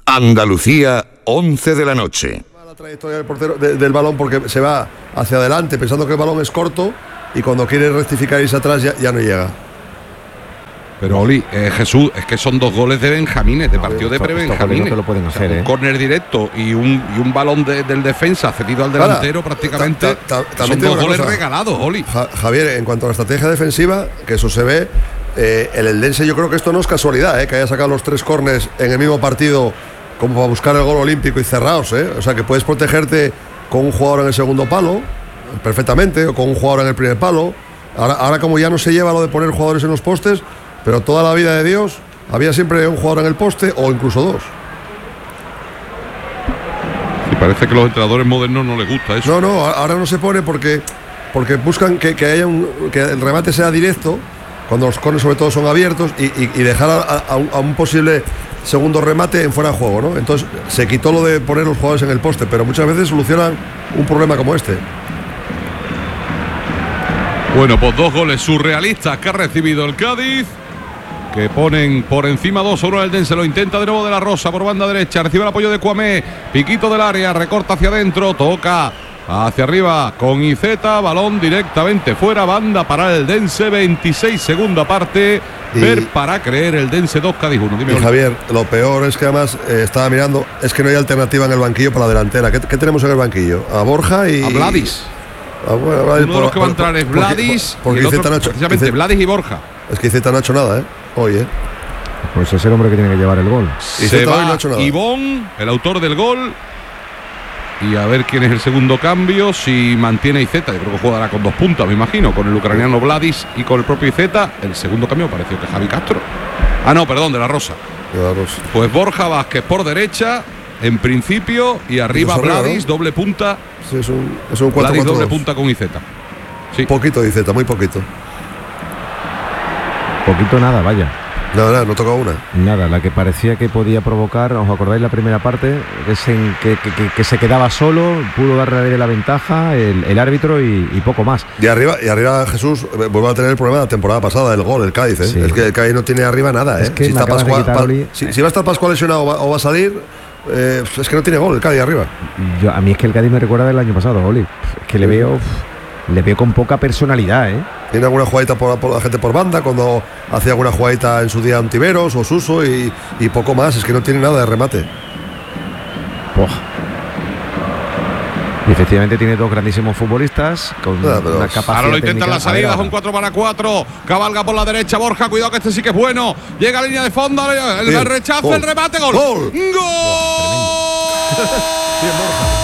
Andalucía, 11 de la noche. La trayectoria del portero del balón porque se va hacia adelante pensando que el balón es corto y cuando quiere rectificar irse atrás ya no llega. Pero Oli, Jesús, es que son 2 goles de Benjamines, de partido de pre-Benjamines. No lo pueden hacer, un córner directo y un balón del defensa cedido al delantero prácticamente. Son 2 goles regalados, Oli. Javier, en cuanto a la estrategia defensiva, que eso se ve, el Eldense, yo creo que esto no es casualidad, que haya sacado los 3 córners en el mismo partido como para buscar el gol olímpico y cerrados, o sea que puedes protegerte con un jugador en el segundo palo perfectamente, o con un jugador en el primer palo. Ahora como ya no se lleva lo de poner jugadores en los postes, pero toda la vida de Dios había siempre un jugador en el poste o incluso 2. Y parece que a los entrenadores modernos no les gusta eso. No, ahora no se pone porque buscan que haya que el remate sea directo cuando los corners sobre todo son abiertos y dejar a un posible segundo remate en fuera de juego, ¿no? Entonces se quitó lo de poner los jugadores en el poste, pero muchas veces solucionan un problema como este. Bueno, pues 2 goles surrealistas que ha recibido el Cádiz, que ponen por encima 2-1 el Eldense. Lo intenta de nuevo De la Rosa por banda derecha, recibe el apoyo de Cuamé, piquito del área, recorta hacia adentro, toca hacia arriba con Iceta, balón directamente fuera, banda para el Eldense, 26 segunda parte, ver para creer, el Eldense 2, Cádiz 1. Dime, y Javier, lo peor es que además estaba mirando, es que no hay alternativa en el banquillo para la delantera. ¿Qué tenemos en el banquillo? A Borja y... A Vladis. Uno de los que va a entrar es Vladis, porque y el otro, precisamente Vladis y Borja. Es que Iceta no ha hecho nada, hoy, Pues es el hombre que tiene que llevar el gol. Se va no ha hecho nada. Ivón, el autor del gol. Y a ver quién es el segundo cambio, si mantiene Iceta. Yo creo que jugará con 2 puntas, me imagino, con el ucraniano Vladis y con el propio Iceta. El segundo cambio pareció que Javi Castro. Ah, no, perdón, De la Rosa. Pues Borja Vázquez por derecha, en principio, y arriba Vladis, ¿no? Doble punta. Sí, es un 4-4-2. Vladis doble punta con Iceta. Sí. Poquito de Iceta, muy poquito. Poquito nada, vaya. No tocó una. Nada, la que parecía que podía provocar, ¿os acordáis la primera parte? Que se quedaba solo, pudo darle la ventaja el árbitro y poco más. Y arriba Jesús vuelve a tener el problema de la temporada pasada, el gol, el Cádiz. Sí. Es que el Cádiz no tiene arriba nada. Es que si, está Pascual, si va a estar Pascual lesionado o va a salir, es que no tiene gol el Cádiz arriba. A mí es que el Cádiz me recuerda del año pasado, Oli. Es que le veo con poca personalidad, Tiene alguna jugadita por la gente por banda, cuando hacía alguna jugadita en su día Antiveros o Suso y poco más, es que no tiene nada de remate. Y efectivamente tiene 2 grandísimos futbolistas con una capacidad. Ahora lo intentan la salida, son 4-4. Cabalga por la derecha Borja, cuidado que este sí que es bueno. Llega a línea de fondo, el rechazo, el remate, gol. ¡Gol! Bien, Borja.